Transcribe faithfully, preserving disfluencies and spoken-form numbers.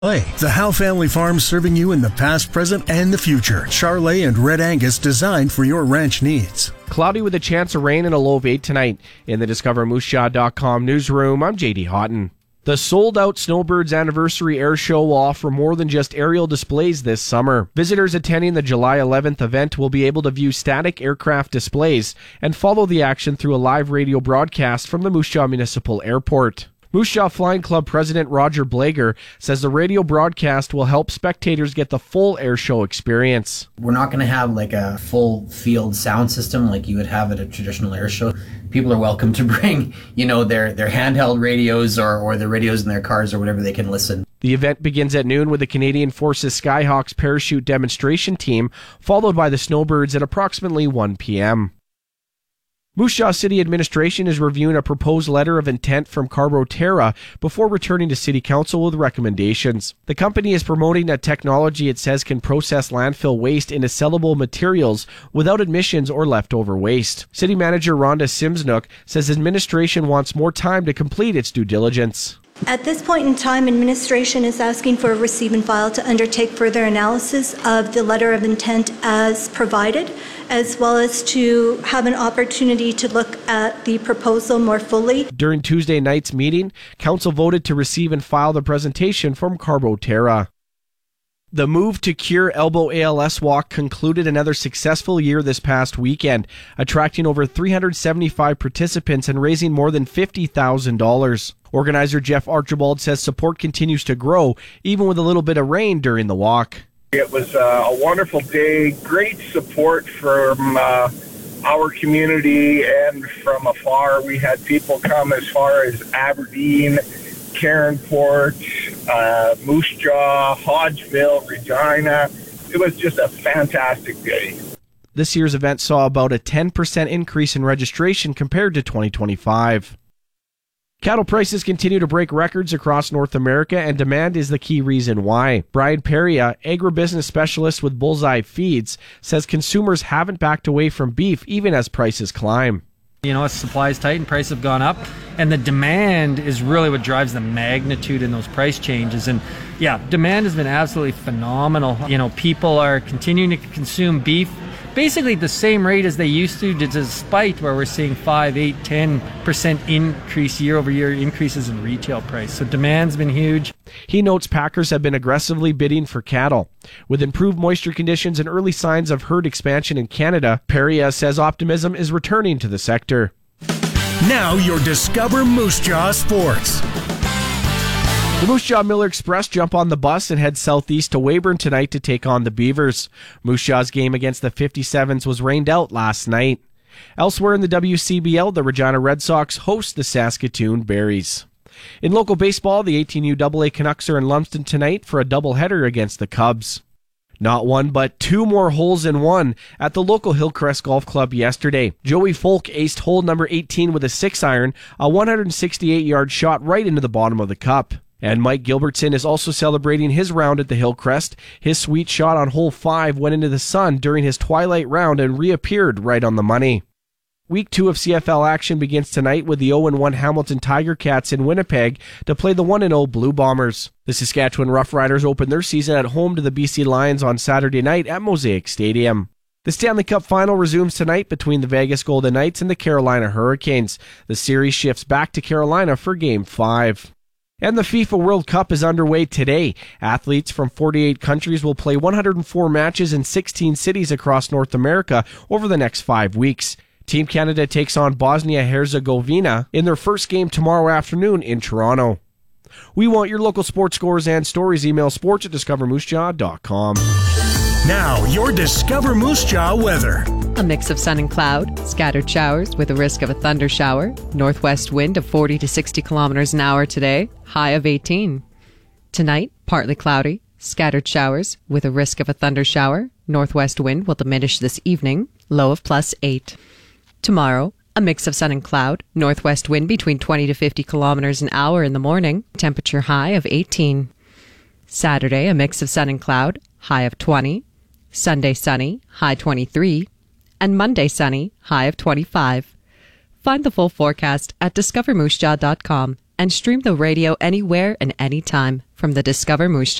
The Howe Family Farm, serving you in the past, present, and the future. Charolais and Red Angus, designed for your ranch needs. Cloudy with a chance of rain and a low of eight tonight. In the Discover Moose Jaw dot com newsroom, I'm J D Houghton. The sold-out Snowbirds Anniversary Air Show will offer more than just aerial displays this summer. Visitors attending the July eleventh event will be able to view static aircraft displays and follow the action through a live radio broadcast from the Moose Jaw Municipal Airport. Moose Jaw Flying Club President Roger Blager says the radio broadcast will help spectators get the full air show experience. We're not going to have like a full field sound system like you would have at a traditional air show. People are welcome to bring, you know, their, their handheld radios or, or their radios in their cars or whatever they can listen. The event begins at noon with the Canadian Forces Skyhawks parachute demonstration team, followed by the Snowbirds at approximately one p.m. Moose Jaw City Administration is reviewing a proposed letter of intent from Carbo Terra before returning to City Council with recommendations. The company is promoting a technology it says can process landfill waste into sellable materials without emissions or leftover waste. City Manager Rhonda Simsnook says administration wants more time to complete its due diligence. At this point in time, administration is asking for a receive and file to undertake further analysis of the letter of intent as provided, as well as to have an opportunity to look at the proposal more fully. During Tuesday night's meeting, Council voted to receive and file the presentation from Carbo Terra. The Move to Cure Elbow A L S Walk concluded another successful year this past weekend, attracting over three hundred seventy-five participants and raising more than fifty thousand dollars. Organizer Jeff Archibald says support continues to grow, even with a little bit of rain during the walk. It was uh, a wonderful day, great support from uh, our community and from afar. We had people come as far as Aberdeen, Caronport, uh, Moose Jaw, Hodgeville, Regina. It was just a fantastic day. This year's event saw about a ten percent increase in registration compared to twenty twenty-five. Cattle prices continue to break records across North America, and demand is the key reason why. Brian Peria, agribusiness specialist with Bullseye Feeds, says consumers haven't backed away from beef even as prices climb. You know, supply is tight and prices have gone up, and the demand is really what drives the magnitude in those price changes. And yeah, demand has been absolutely phenomenal. You know, people are continuing to consume beef basically the same rate as they used to, despite where we're seeing five, eight, ten percent increase year over year increases in retail price. So demand's been huge. He notes packers have been aggressively bidding for cattle. With improved moisture conditions and early signs of herd expansion in Canada, Peria says optimism is returning to the sector. Now your Discover Moose Jaw Sports. The Moose Jaw Miller Express jump on the bus and head southeast to Weyburn tonight to take on the Beavers. Moose Jaw's game against the fifty-sevens was rained out last night. Elsewhere in the W C B L, the Regina Red Sox host the Saskatoon Berries. In local baseball, the eighteen U double A Canucks are in Lumsden tonight for a doubleheader against the Cubs. Not one, but two more holes in one at the local Hillcrest Golf Club yesterday. Joey Folk aced hole number eighteen with a six iron, a one hundred sixty-eight yard shot right into the bottom of the cup. And Mike Gilbertson is also celebrating his round at the Hillcrest. His sweet shot on hole five went into the sun during his twilight round and reappeared right on the money. Week two of C F L action begins tonight with the oh and one Hamilton Tiger Cats in Winnipeg to play the one and oh Blue Bombers. The Saskatchewan Roughriders open their season at home to the B C Lions on Saturday night at Mosaic Stadium. The Stanley Cup Final resumes tonight between the Vegas Golden Knights and the Carolina Hurricanes. The series shifts back to Carolina for Game five. And the FIFA World Cup is underway today. Athletes from forty-eight countries will play one hundred four matches in sixteen cities across North America over the next five weeks. Team Canada takes on Bosnia-Herzegovina in their first game tomorrow afternoon in Toronto. We want your local sports scores and stories. Email sports at discover moose jaw dot com. Now, your Discover Moose Jaw weather. A mix of sun and cloud, scattered showers with a risk of a thunder shower, northwest wind of forty to sixty kilometers an hour today, high of eighteen. Tonight, partly cloudy, scattered showers with a risk of a thunder shower, northwest wind will diminish this evening, low of plus eight. Tomorrow, a mix of sun and cloud, northwest wind between twenty to fifty kilometers an hour in the morning, temperature high of eighteen. Saturday, a mix of sun and cloud, high of twenty. Sunday, sunny, high twenty-three. And Monday, sunny, high of twenty-five. Find the full forecast at discover moose jaw dot com and stream the radio anywhere and anytime. from the Discover Moose